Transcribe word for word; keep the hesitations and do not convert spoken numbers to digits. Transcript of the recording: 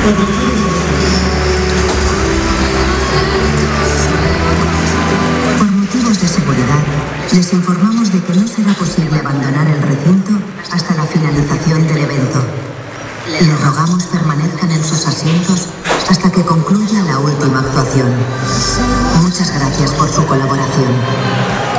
Por motivos de seguridad, les informamos de que no será posible abandonar el recinto hasta la finalización del evento. Les rogamos permanezcan en sus asientos hasta que concluya la última actuación. Muchas gracias por su colaboración.